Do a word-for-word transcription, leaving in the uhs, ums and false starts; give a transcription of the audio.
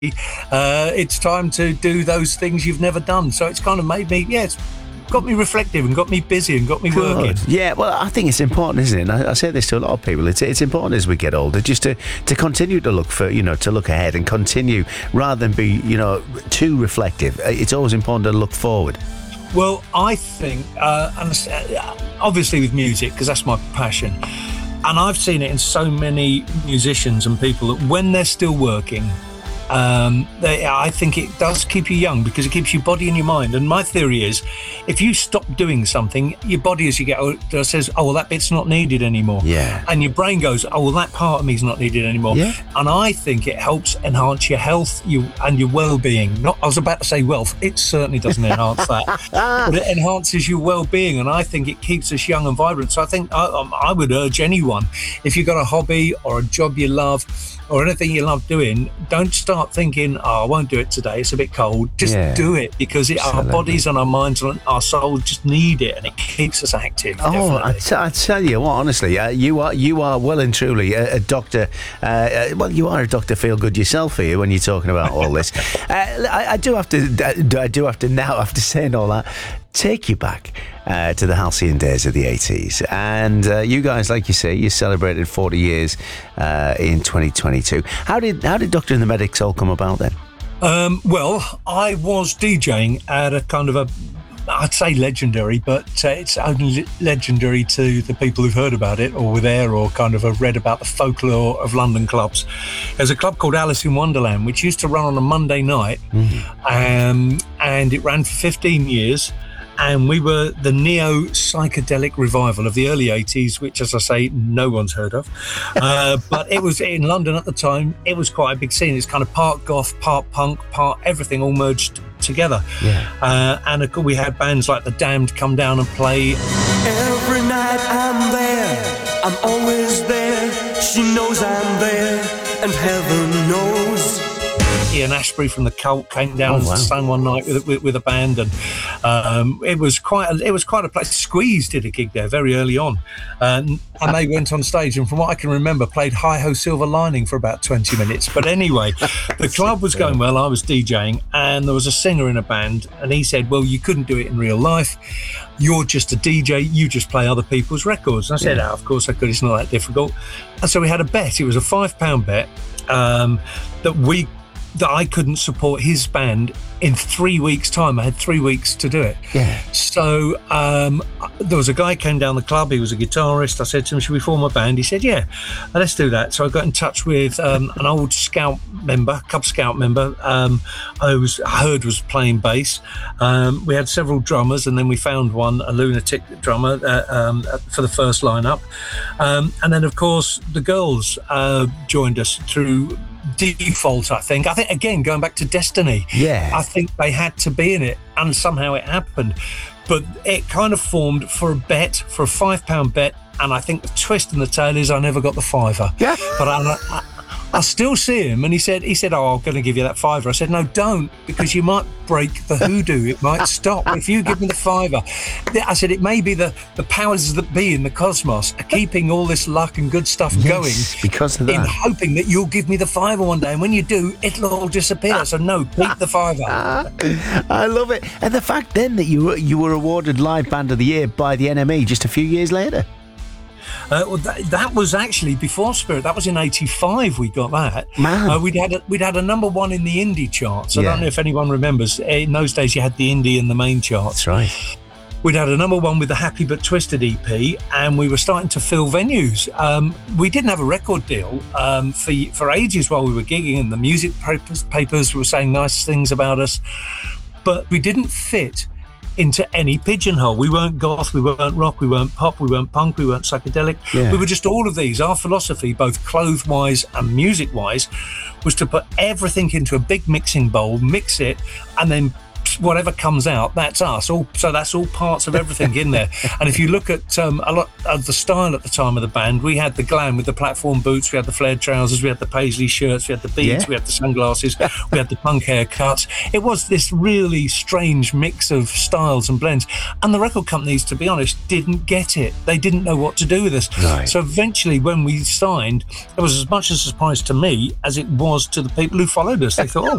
uh, it's time to do those things you've never done. So it's kind of made me, yeah, it's got me reflective and got me busy and got me Good. working. Yeah, well, I think it's important, isn't it? And I, I say this to a lot of people. It's it's important as we get older, just to, to continue to look for, you know, to look ahead and continue rather than be, you know, too reflective. It's always important to look forward. Well, I think, uh, and obviously with music, because that's my passion, and I've seen it in so many musicians and people that when they're still working, Um, they, I think it does keep you young because it keeps your body and your mind. And my theory is, if you stop doing something, your body, as you get older, says, "Oh, well, that bit's not needed anymore." Yeah. And your brain goes, "Oh, well, that part of me is not needed anymore." Yeah. And I think it helps enhance your health, you and your well-being. Not, I was about to say wealth. It certainly doesn't enhance that, but it enhances your well-being. And I think it keeps us young and vibrant. So I think I, I would urge anyone, if you've got a hobby or a job you love, or anything you love doing, don't start thinking, oh, I won't do it today, it's a bit cold. Just Yeah. do it, because it, our bodies and our minds and our souls just need it, and it keeps us active. Oh, I, t- I tell you what, honestly, uh, you are you are well and truly a, a doctor. Uh, uh, well, you are a Doctor Feel Good yourself here when you're talking about all this. uh, I, I do have to, I do have to now, after saying all that, take you back uh, to the halcyon days of the eighties. And uh, you guys, like you say, you celebrated forty years uh, in twenty twenty-two. How did how did Doctor and the Medics all come about then? Um, well, I was DJing at a kind of a, I'd say legendary, but uh, it's only legendary to the people who've heard about it or were there or kind of have read about the folklore of London clubs. There's a club called Alice in Wonderland, which used to run on a Monday night, mm. um, and it ran for fifteen years. And we were the neo-psychedelic revival of the early eighties, which, as I say, no one's heard of. Uh, but it was in London at the time. It was quite a big scene. It's kind of part goth, part punk, part everything all merged together. Yeah. Uh, and of course, we had bands like The Damned come down and play. Every night I'm there, I'm always there. She knows I'm there, and heaven knows. Ian Ashbury from The Cult came down oh, and wow. sang one night with, with with a band, and um, it was quite a, it was quite a place. Squeeze did a gig there very early on, and, and they went on stage, and from what I can remember, played Hi Ho Silver Lining for about twenty minutes. But anyway, the club was going well. I was DJing, and there was a singer in a band, and he said, "Well, you couldn't do it in real life. You're just a D J. You just play other people's records." And I said, yeah. "Oh, of course I could. It's not that difficult." And so we had a bet. It was a five pound bet um, that we. that I couldn't support his band in three weeks' time. I had three weeks to do it. Yeah. So um, there was a guy came down the club. He was a guitarist. I said to him, "Should we form a band?" He said, "Yeah, let's do that." So I got in touch with um, an old Scout member, Cub Scout member, um, who was heard was playing bass. Um, we had several drummers, and then we found one, a lunatic drummer, uh, um, for the first lineup. Um, and then, of course, the girls uh, joined us through default. I think I think again going back to destiny. Yeah, I think they had to be in it, and somehow it happened. But it kind of formed for a bet, for a five pound bet, and I think the twist in the tail is I never got the fiver. Yeah. But I, I, I still see him, and he said, he said, "Oh, I'm going to give you that fiver." I said, "No, don't, because you might break the hoodoo. It might stop if you give me the fiver." I said, "It may be the, the powers that be in the cosmos are keeping all this luck and good stuff yes, going because of that, in hoping that you'll give me the fiver one day, and when you do, it'll all disappear. So no, keep the fiver." I love it, and the fact then that you were you were awarded Live Band of the Year by the N M E just a few years later. Uh, well, that, that was actually before Spirit. That was in eighty-five. We got that. Man, uh, we'd had a, we'd had a number one in the indie charts. I yeah. don't know if anyone remembers. In those days, you had the indie and the main charts. That's right. We'd had a number one with the Happy But Twisted E P, and we were starting to fill venues. Um, we didn't have a record deal um, for for ages while we were gigging, and the music papers, papers were saying nice things about us, but we didn't fit into any pigeonhole. We weren't goth, we weren't rock, we weren't pop, we weren't punk, we weren't psychedelic. Yeah. We were just all of these. Our philosophy, both clothes-wise and music-wise, was to put everything into a big mixing bowl, mix it, and then whatever comes out, that's us. All so that's all parts of everything in there. And if you look at um, a lot of the style at the time of the band, we had the glam with the platform boots, we had the flared trousers, we had the paisley shirts, we had the beads, yeah. we had the sunglasses, we had the punk haircuts. It was this really strange mix of styles and blends. And the record companies, to be honest, didn't get it. They didn't know what to do with us. Right. So eventually, when we signed, it was as much a surprise to me as it was to the people who followed us. They thought, "Oh,